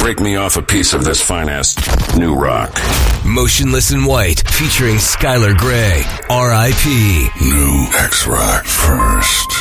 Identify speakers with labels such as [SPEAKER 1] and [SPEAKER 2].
[SPEAKER 1] break me off a piece of this fine-ass new rock.
[SPEAKER 2] Motionless in White, featuring Skylar Grey, R.I.P.
[SPEAKER 1] New X-Rock first.